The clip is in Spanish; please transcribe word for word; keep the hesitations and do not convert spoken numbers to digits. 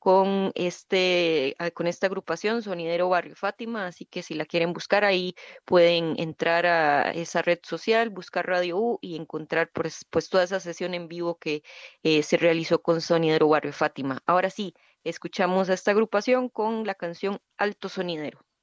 con, este, ah, con esta agrupación Sonidero Barrio Fátima, así que si la quieren buscar ahí pueden entrar a esa red social, buscar Radio U y encontrar pues, pues toda esa sesión en vivo que eh, se realizó con Sonidero Barrio Fátima. Ahora sí, escuchamos a esta agrupación con la canción Alto Sonidero.